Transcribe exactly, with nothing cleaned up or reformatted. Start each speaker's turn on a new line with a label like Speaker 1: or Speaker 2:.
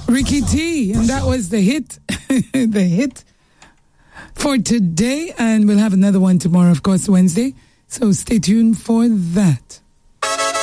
Speaker 1: Ricky T, and that was the hit, the hit for today. And we'll have another one tomorrow, of course, Wednesday. So stay tuned for that.